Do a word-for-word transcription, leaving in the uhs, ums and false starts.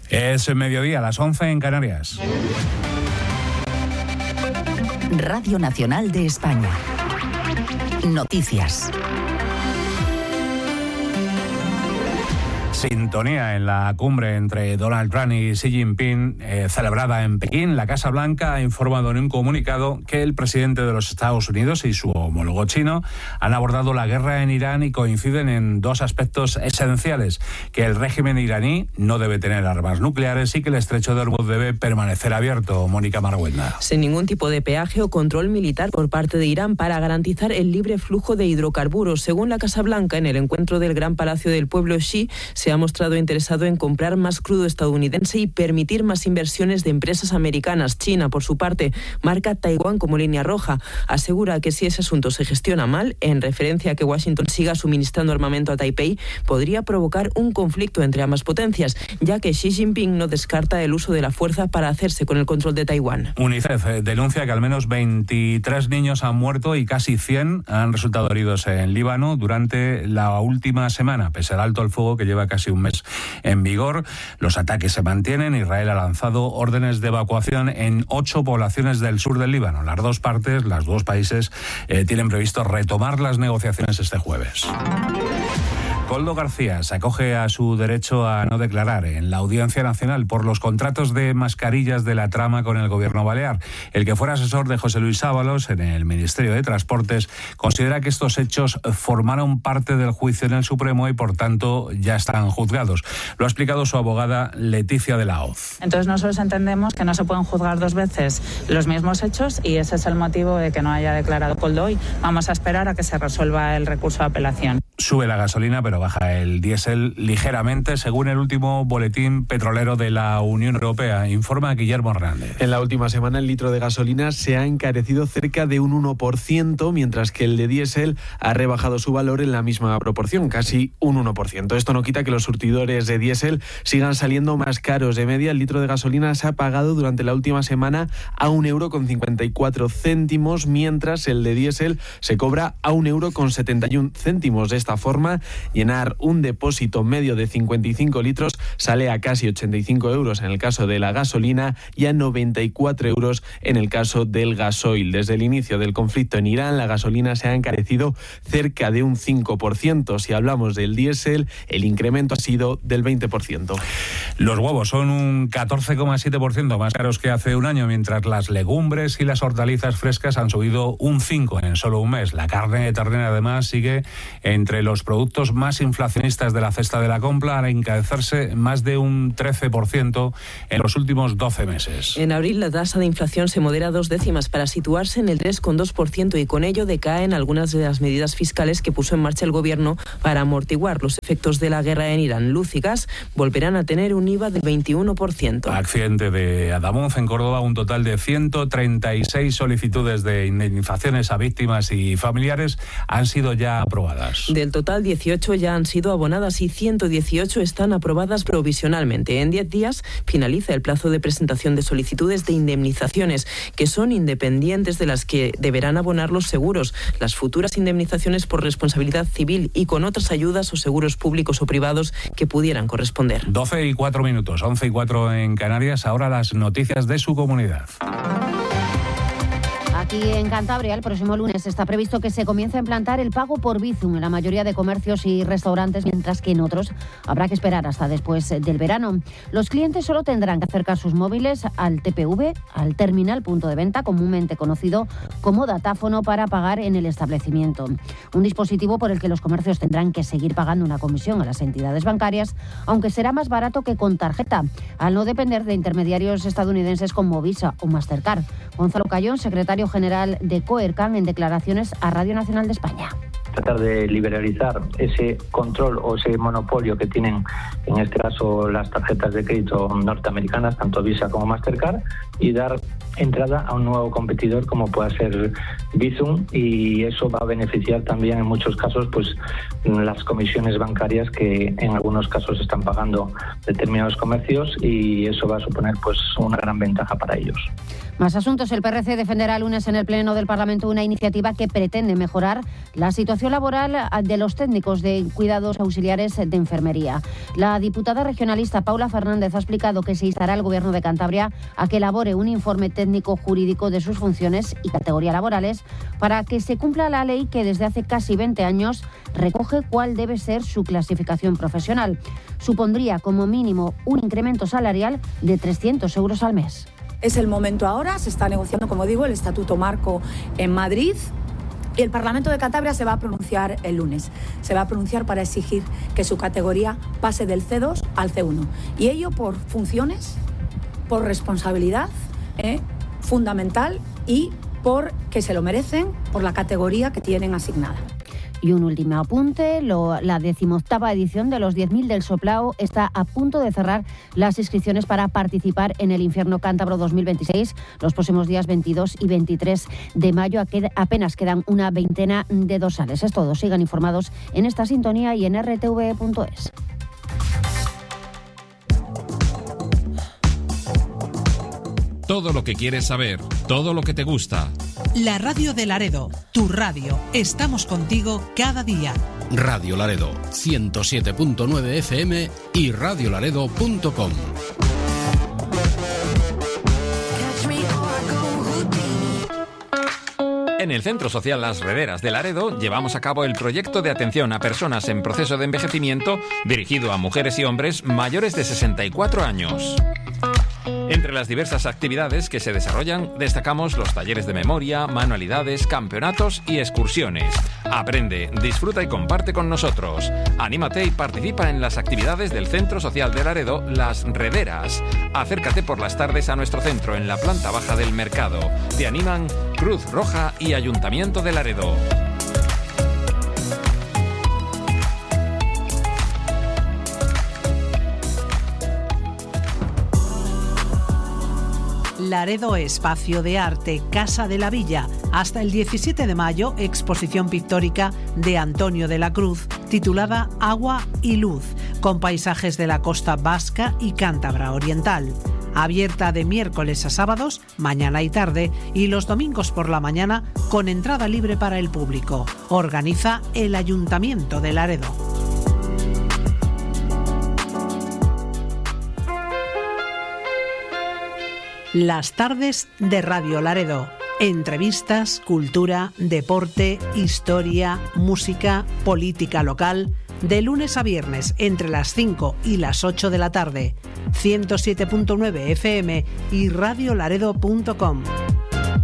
Es mediodía, a las once en Canarias. Radio Nacional de España. Noticias. Sintonía en la cumbre entre Donald Trump y Xi Jinping, eh, celebrada en Pekín. La Casa Blanca ha informado en un comunicado que el presidente de los Estados Unidos y su homólogo chino han abordado la guerra en Irán y coinciden en dos aspectos esenciales: que el régimen iraní no debe tener armas nucleares y que el estrecho de Hormuz debe permanecer abierto. Mónica Marguenda. Sin ningún tipo de peaje o control militar por parte de Irán para garantizar el libre flujo de hidrocarburos. Según la Casa Blanca, en el encuentro del Gran Palacio del Pueblo, Xi se ha mostrado interesado en comprar más crudo estadounidense y permitir más inversiones de empresas americanas. China, por su parte, marca Taiwán como línea roja. Asegura que si ese asunto se gestiona mal, en referencia a que Washington siga suministrando armamento a Taipei, podría provocar un conflicto entre ambas potencias, ya que Xi Jinping no descarta el uso de la fuerza para hacerse con el control de Taiwán. UNICEF denuncia que al menos veintitrés niños han muerto y casi cien han resultado heridos en Líbano durante la última semana, pese al alto al fuego que lleva casi un mes en vigor. Los ataques se mantienen. Israel ha lanzado órdenes de evacuación en ocho poblaciones del sur del Líbano. Las dos partes, los dos países, eh, tienen previsto retomar las negociaciones este jueves. Koldo García se acoge a su derecho a no declarar en la Audiencia Nacional por los contratos de mascarillas de la trama con el gobierno balear. El que fuera asesor de José Luis Ábalos en el Ministerio de Transportes considera que estos hechos formaron parte del juicio en el Supremo y por tanto ya están juzgados. Lo ha explicado su abogada Leticia de la Hoz. Entonces nosotros entendemos que no se pueden juzgar dos veces los mismos hechos y ese es el motivo de que no haya declarado Koldo hoy. Vamos a esperar a que se resuelva el recurso de apelación. Sube la gasolina, pero baja el diésel ligeramente, según el último boletín petrolero de la Unión Europea, informa Guillermo Hernández. En la última semana el litro de gasolina se ha encarecido cerca de un uno por ciento, mientras que el de diésel ha rebajado su valor en la misma proporción, casi un uno por ciento. Esto no quita que los surtidores de diésel sigan saliendo más caros. De media, el litro de gasolina se ha pagado durante la última semana a un euro con cincuenta y cuatro céntimos, mientras el de diésel se cobra a un euro con setenta y un céntimos. De esta forma, llenar un depósito medio de cincuenta y cinco litros sale a casi ochenta y cinco euros en el caso de la gasolina y a noventa y cuatro euros en el caso del gasoil. Desde el inicio del conflicto en Irán, la gasolina se ha encarecido cerca de un cinco por ciento. Si hablamos del diésel, el incremento ha sido del veinte por ciento. Los huevos son un catorce coma siete por ciento más caros que hace un año, mientras las legumbres y las hortalizas frescas han subido un cinco por ciento en solo un mes. La carne de ternera, además, sigue entre los productos más inflacionistas de la cesta de la compra, al encarecerse más de un trece por ciento en los últimos doce meses. En abril la tasa de inflación se modera dos décimas para situarse en el tres coma dos por ciento y con ello decaen algunas de las medidas fiscales que puso en marcha el gobierno para amortiguar los efectos de la guerra en Irán. Luz y gas volverán a tener un I V A del veintiuno por ciento. Accidente de Adamuz en Córdoba, un total de ciento treinta y seis solicitudes de indemnizaciones a víctimas y familiares han sido ya aprobadas. Del total, dieciocho ya han sido abonadas y ciento dieciocho están aprobadas provisionalmente. En diez días finaliza el plazo de presentación de solicitudes de indemnizaciones, que son independientes de las que deberán abonar los seguros, las futuras indemnizaciones por responsabilidad civil y con otras ayudas o seguros públicos o privados que pudieran corresponder. doce y cuatro minutos, once y cuatro en Canarias. Ahora las noticias de su comunidad. Aquí en Cantabria, el próximo lunes está previsto que se comience a implantar el pago por Bizum en la mayoría de comercios y restaurantes, mientras que en otros habrá que esperar hasta después del verano. Los clientes solo tendrán que acercar sus móviles al T P V, al terminal punto de venta, comúnmente conocido como datáfono, para pagar en el establecimiento. Un dispositivo por el que los comercios tendrán que seguir pagando una comisión a las entidades bancarias, aunque será más barato que con tarjeta, al no depender de intermediarios estadounidenses como Visa o Mastercard. Gonzalo Cayón, secretario general de Coercan, en declaraciones a Radio Nacional de España. Tratar de liberalizar ese control o ese monopolio que tienen, en este caso, las tarjetas de crédito norteamericanas, tanto Visa como Mastercard, y dar entrada a un nuevo competidor como pueda ser Bizum, y eso va a beneficiar también en muchos casos pues las comisiones bancarias que en algunos casos están pagando determinados comercios, y eso va a suponer pues una gran ventaja para ellos. Más asuntos. El P R C defenderá el lunes en el Pleno del Parlamento una iniciativa que pretende mejorar la situación laboral de los técnicos de cuidados auxiliares de enfermería. La diputada regionalista Paula Fernández ha explicado que se instará al Gobierno de Cantabria a que elabore un informe técnico jurídico de sus funciones y categoría laborales para que se cumpla la ley que desde hace casi veinte años recoge cuál debe ser su clasificación profesional. Supondría como mínimo un incremento salarial de trescientos euros al mes. Es el momento ahora, se está negociando, como digo, el Estatuto Marco en Madrid, y el Parlamento de Cantabria se va a pronunciar el lunes. Se va a pronunciar para exigir que su categoría pase del C dos al C uno. Y ello por funciones, por responsabilidad eh, fundamental y por que se lo merecen, por la categoría que tienen asignada. Y un último apunte, lo, la decimoctava edición de los diez mil del Soplao está a punto de cerrar las inscripciones para participar en el Infierno Cántabro dos mil veintiséis los próximos días veintidós y veintitrés de mayo. Apenas quedan una veintena de dorsales. Es todo. Sigan informados en esta sintonía y en r t v punto es. Todo lo que quieres saber, todo lo que te gusta. La radio de Laredo, tu radio. Estamos contigo cada día. Radio Laredo, ciento siete punto nueve F M y radio laredo punto com. En el Centro Social Las Rederas de Laredo llevamos a cabo el proyecto de atención a personas en proceso de envejecimiento dirigido a mujeres y hombres mayores de sesenta y cuatro años. Entre las diversas actividades que se desarrollan, destacamos los talleres de memoria, manualidades, campeonatos y excursiones. Aprende, disfruta y comparte con nosotros. Anímate y participa en las actividades del Centro Social de Laredo, Las Rederas. Acércate por las tardes a nuestro centro en la planta baja del mercado. Te animan Cruz Roja y Ayuntamiento de Laredo. Laredo Espacio de Arte, Casa de la Villa. Hasta el diecisiete de mayo, exposición pictórica de Antonio de la Cruz, titulada Agua y Luz, con paisajes de la costa vasca y cántabra oriental. Abierta de miércoles a sábados, mañana y tarde, y los domingos por la mañana, con entrada libre para el público. Organiza el Ayuntamiento de Laredo. Las tardes de Radio Laredo. Entrevistas, cultura, deporte, historia, música, política local. De lunes a viernes entre las cinco y las ocho de la tarde. ciento siete punto nueve F M y radio laredo punto com.